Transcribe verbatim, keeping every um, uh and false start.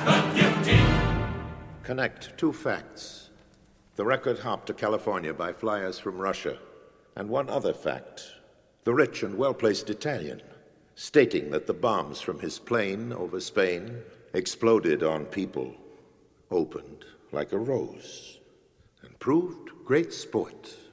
the duty. Connect two facts. The record hop to California by flyers from Russia. And one other fact. The rich and well-placed Italian, stating that the bombs from his plane over Spain exploded on people, opened like a rose, and proved great sport.